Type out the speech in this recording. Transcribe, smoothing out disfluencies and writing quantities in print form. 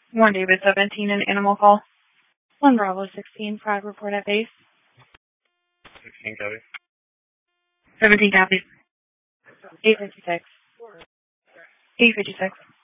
1 David 17, an animal call. 1 Bravo 16, private report at base. 16 copy. 17 copy. 856. 856.